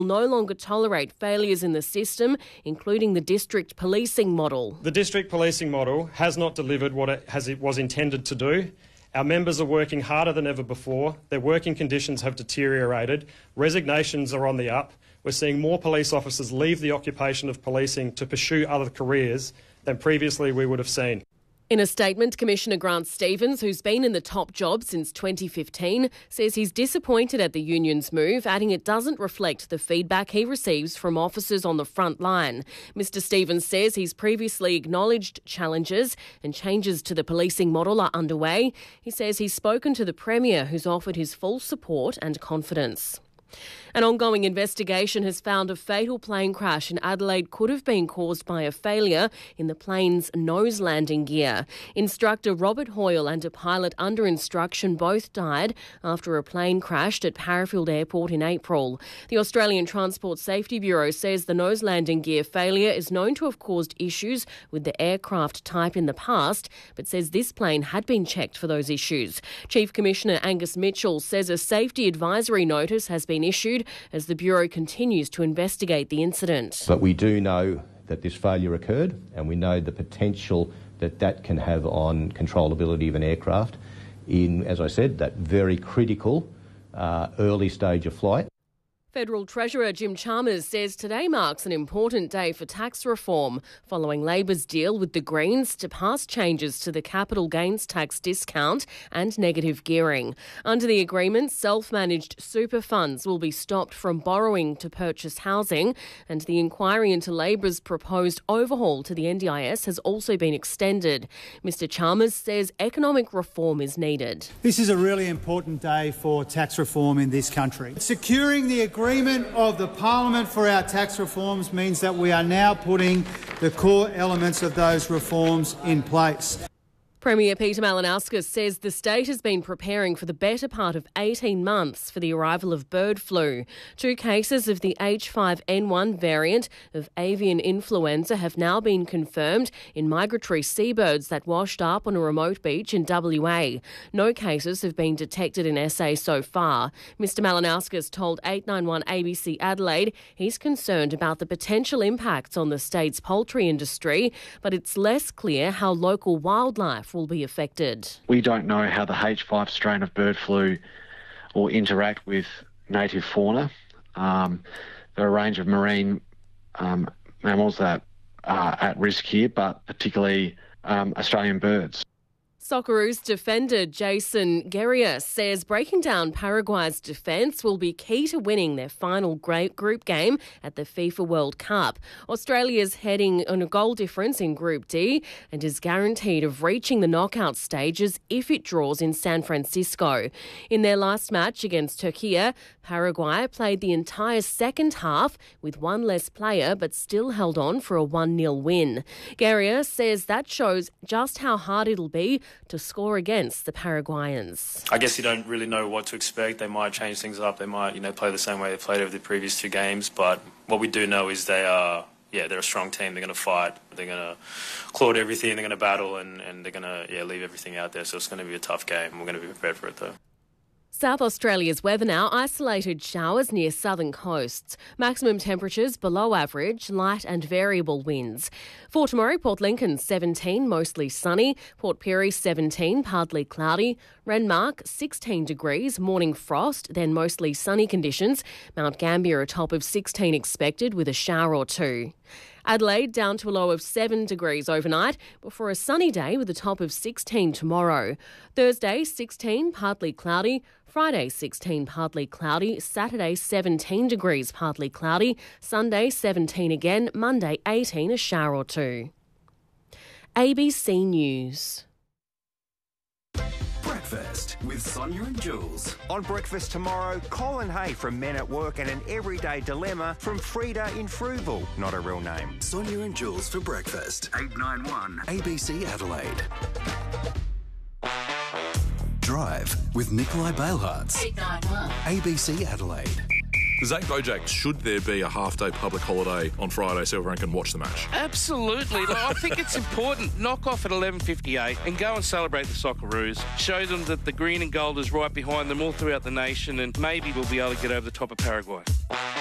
will no longer tolerate failures in the system, including the district policing model. The district policing model has not delivered what it was intended to do. Our members are working harder than ever before. Their working conditions have deteriorated. Resignations are on the up. We're seeing more police officers leave the occupation of policing to pursue other careers than previously we would have seen. In a statement, Commissioner Grant Stevens, who's been in the top job since 2015, says he's disappointed at the union's move, adding it doesn't reflect the feedback he receives from officers on the front line. Mr Stevens says he's previously acknowledged challenges and changes to the policing model are underway. He says he's spoken to the Premier, who's offered his full support and confidence. An ongoing investigation has found a fatal plane crash in Adelaide could have been caused by a failure in the plane's nose landing gear. Instructor Robert Hoyle and a pilot under instruction both died after a plane crashed at Parafield Airport in April. The Australian Transport Safety Bureau says the nose landing gear failure is known to have caused issues with the aircraft type in the past, but says this plane had been checked for those issues. Chief Commissioner Angus Mitchell says a safety advisory notice has been issued as the Bureau continues to investigate the incident. But we do know that this failure occurred, and we know the potential that can have on controllability of an aircraft in, as I said, that very critical early stage of flight. Federal Treasurer Jim Chalmers says today marks an important day for tax reform, following Labor's deal with the Greens to pass changes to the capital gains tax discount and negative gearing. Under the agreement, self-managed super funds will be stopped from borrowing to purchase housing, and the inquiry into Labor's proposed overhaul to the NDIS has also been extended. Mr Chalmers says economic reform is needed. This is a really important day for tax reform in this country. Securing the agreement of the Parliament for our tax reforms means that we are now putting the core elements of those reforms in place. Premier Peter Malinauskas says the state has been preparing for the better part of 18 months for the arrival of bird flu. 2 cases of the H5N1 variant of avian influenza have now been confirmed in migratory seabirds that washed up on a remote beach in WA. No cases have been detected in SA so far. Mr Malinauskas told 891 ABC Adelaide he's concerned about the potential impacts on the state's poultry industry, but it's less clear how local wildlife will be affected. We don't know how the H5 strain of bird flu will interact with native fauna. There are a range of marine mammals that are at risk here, but particularly Australian birds. Socceroos defender Jason Guerrier says breaking down Paraguay's defence will be key to winning their final group game at the FIFA World Cup. Australia's heading on a goal difference in Group D and is guaranteed of reaching the knockout stages if it draws in San Francisco. In their last match against Turkey, Paraguay played the entire second half with one less player but still held on for a 1-0 win. Guerrier says that shows just how hard it'll be to score against the Paraguayans. I guess you don't really know what to expect. They might change things up. They might, play the same way they played over the previous 2 games. But what we do know is they're a strong team. They're going to fight. They're going to claw at everything. They're going to battle, and they're going to leave everything out there. So it's going to be a tough game. We're going to be prepared for it, though. South Australia's weather now, isolated showers near southern coasts. Maximum temperatures below average, light and variable winds. For tomorrow, Port Lincoln 17, mostly sunny. Port Pirie 17, partly cloudy. Renmark 16 degrees, morning frost, then mostly sunny conditions. Mount Gambier a top of 16 expected with a shower or 2. Adelaide down to a low of 7 degrees overnight before a sunny day with a top of 16 tomorrow. Thursday 16, partly cloudy. Friday 16, partly cloudy. Saturday 17 degrees, partly cloudy. Sunday 17 again. Monday 18, a shower or 2. ABC News. Breakfast with Sonia and Jules. On Breakfast tomorrow, Colin Hay from Men at Work and an everyday dilemma from Frida in Fruval. Not a real name. Sonia and Jules for breakfast. 891 ABC Adelaide. Drive with Nikolai Bailhartz. 891 ABC Adelaide. Zach Bojak, should there be a half-day public holiday on Friday so everyone can watch the match? Absolutely. I think it's important. Knock off at 11:58 and go and celebrate the Socceroos. Show them that the green and gold is right behind them all throughout the nation, and maybe we'll be able to get over the top of Paraguay.